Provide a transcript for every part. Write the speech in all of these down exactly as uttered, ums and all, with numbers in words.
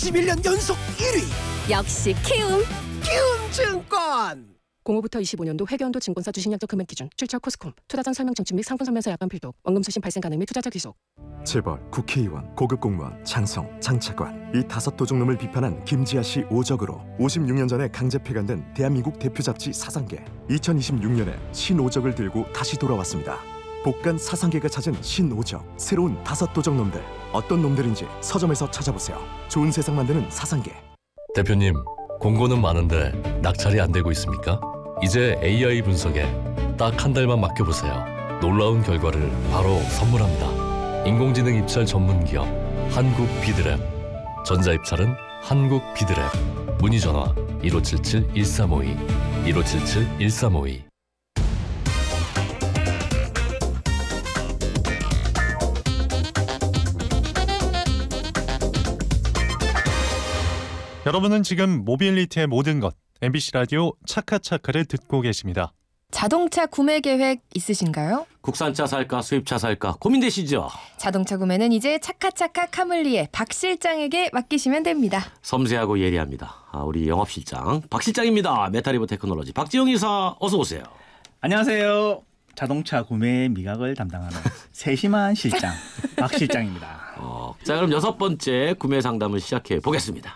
십일 년 연속 일 위 역시 키움. 키움증권. 공오부터 이십오 년도 회계연도 증권사 주식약정 금액 기준 출처 코스콤 투자전 설명 증축 및 상품 설명서 약관 필독 원금 수신 발생 가능 및 투자자 귀속. 재벌, 국회의원, 고급 공무원, 장성, 장차관 이 다섯 도둑놈을 비판한 김지아 씨 오적으로 오십육 년 전에 강제 폐간된 대한민국 대표 잡지 사상계. 이천이십육 년에 신오적을 들고 다시 돌아왔습니다. 복간 사상계가 찾은 신오적, 새로운 다섯 도적놈들. 어떤 놈들인지 서점에서 찾아보세요. 좋은 세상 만드는 사상계. 대표님, 공고는 많은데 낙찰이 안 되고 있습니까? 이제 에이아이 분석에 딱 한 달만 맡겨보세요. 놀라운 결과를 바로 선물합니다. 인공지능 입찰 전문 기업 한국 비드랩. 전자입찰은 한국 비드랩. 문의 전화 일오칠칠 일삼오이 일오칠칠 일삼오이. 여러분은 지금 모빌리티의 모든 것 엠비씨 라디오 차카차카를 듣고 계십니다. 자동차 구매 계획 있으신가요? 국산차 살까 수입차 살까 고민되시죠? 자동차 구매는 이제 차카차카 카물리의 박 실장에게 맡기시면 됩니다. 섬세하고 예리합니다. 아, 우리 영업실장 박 실장입니다. 메타리버 테크놀로지 박지영 이사 어서 오세요. 안녕하세요. 자동차 구매 미각을 담당하는 세심한 실장 박 실장입니다. 어, 자 그럼 여섯 번째 구매 상담을 시작해 보겠습니다.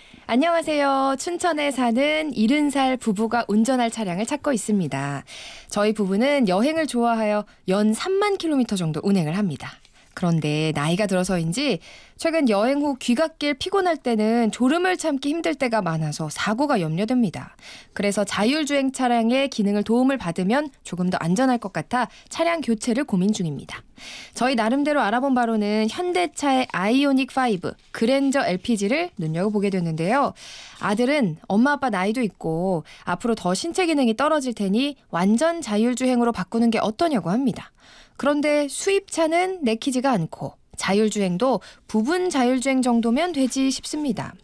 안녕하세요. 춘천에 사는 일흔 살 부부가 운전할 차량을 찾고 있습니다. 저희 부부는 여행을 좋아하여 연 삼만 킬로미터 정도 운행을 합니다. 그런데 나이가 들어서인지 최근 여행 후 귀갓길 피곤할 때는 졸음을 참기 힘들 때가 많아서 사고가 염려됩니다. 그래서 자율주행 차량의 기능을 도움을 받으면 조금 더 안전할 것 같아 차량 교체를 고민 중입니다. 저희 나름대로 알아본 바로는 현대차의 아이오닉 오, 그랜저 엘피지를 눈여겨보게 됐는데요. 아들은 엄마 아빠 나이도 있고 앞으로 더 신체 기능이 떨어질 테니 완전 자율주행으로 바꾸는 게 어떠냐고 합니다. 그런데 수입차는 내키지가 않고 자율주행도 부분 자율주행 정도면 되지 싶습니다.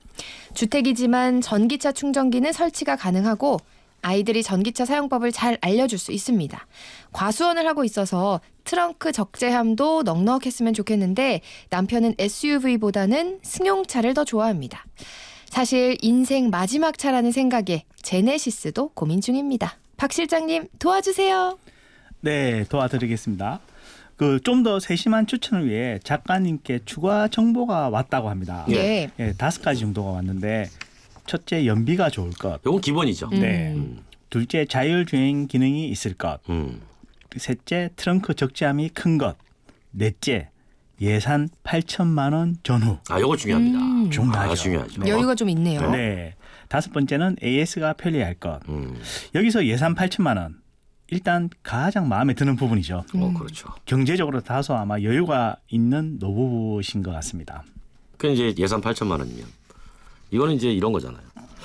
주택이지만 전기차 충전기는 설치가 가능하고 아이들이 전기차 사용법을 잘 알려줄 수 있습니다. 과수원을 하고 있어서 트렁크 적재함도 넉넉했으면 좋겠는데 남편은 에스유브이보다는 승용차를 더 좋아합니다. 사실 인생 마지막 차라는 생각에 제네시스도 고민 중입니다. 박 실장님 도와주세요. 네, 도와드리겠습니다. 그 좀 더 세심한 추천을 위해 작가님께 추가 정보가 왔다고 합니다. 예. 예, 다섯 가지 정도가 왔는데 첫째, 연비가 좋을 것. 이건 기본이죠. 네. 음. 둘째, 자율주행 기능이 있을 것. 음. 셋째, 트렁크 적재함이 큰 것. 넷째, 예산 팔천만 원 전후. 아, 이거 중요합니다. 음. 중요하죠. 아, 중요하죠. 여유가 좀 있네요. 네. 다섯 번째는 에이에스가 편리할 것. 음. 여기서 예산 팔천만 원. 일단 가장 마음에 드는 부분이죠. 어, 그렇죠. 경제적으로 다소 아마 여유가 있는 노부부신 것 같습니다. 그 이제 예산 팔천만 원이면 이거는 이제 이런 거잖아요.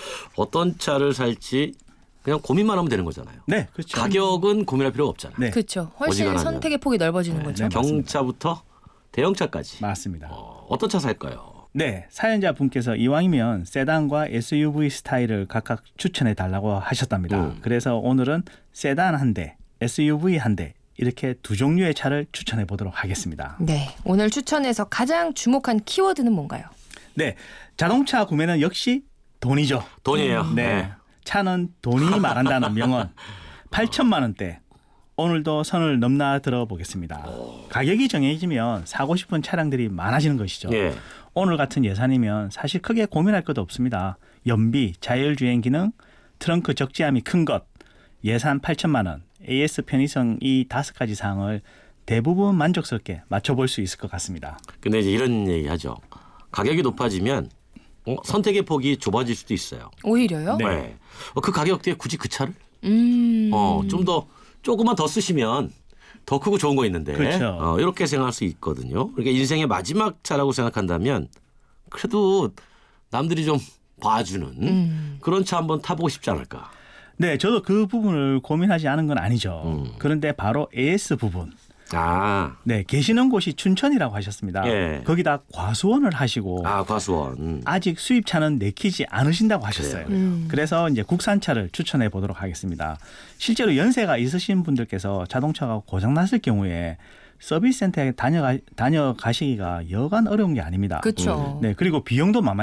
어떤 차를 살지 그냥 고민만 하면 되는 거잖아요. 네, 그렇죠. 가격은 고민할 필요가 없잖아요. 네, 그렇죠. 훨씬 어지간하면. 선택의 폭이 넓어지는 네, 거죠. 네. 경차부터 대형차까지. 맞습니다. 어, 어떤 차 살까요? 네, 사연자 분께서 이왕이면 세단과 에스유브이 스타일을 각각 추천해 달라고 하셨답니다. 음. 그래서 오늘은 세단 한 대, 에스유브이 한 대 이렇게 두 종류의 차를 추천해 보도록 하겠습니다. 네, 오늘 추천해서 가장 주목한 키워드는 뭔가요? 네, 자동차 구매는 역시 돈이죠. 돈이에요. 네, 차는 돈이 말한다는 명언. 팔천만 원대. 오늘도 선을 넘나 들어보겠습니다. 가격이 정해지면 사고 싶은 차량들이 많아지는 것이죠. 예. 오늘 같은 예산이면 사실 크게 고민할 것도 없습니다. 연비, 자율주행 기능, 트렁크 적재함이 큰 것, 예산 팔천만 원, 에이에스 편의성 이 다섯 가지 사항을 대부분 만족스럽게 맞춰볼 수 있을 것 같습니다. 근데 이제 이런 얘기 하죠. 가격이 높아지면 어, 선택의 폭이 좁아질 수도 있어요. 오히려요? 네. 어, 그 가격대에 굳이 그 차를? 음. 어, 좀 더 조금만 더 쓰시면 더 크고 좋은 거 있는데 그렇죠. 어, 이렇게 생각할 수 있거든요. 그러니까 인생의 마지막 차라고 생각한다면 그래도 남들이 좀 봐주는 음. 그런 차 한번 타보고 싶지 않을까. 네, 저도 그 부분을 고민하지 않은 건 아니죠. 음. 그런데 바로 에이에스 부분. 아, 네, 계시는 곳이 춘천이라고 하셨습니다. 예. 거기다 과수원을 하시고 아 과수원. 음. 아직 수입차는 내키지 않으신다고 하셨어요. 음. 그래서 이제 국산차를 추천해 보도록 하겠습니다. 실제로 연세가 있으신 분들께서 자동차가 고장 났을 경우에 서비스 센터에 다녀가, 다녀가시기가 여간 어려운 게 아닙니다. 그렇죠. 네, 그리고 비용도 만만치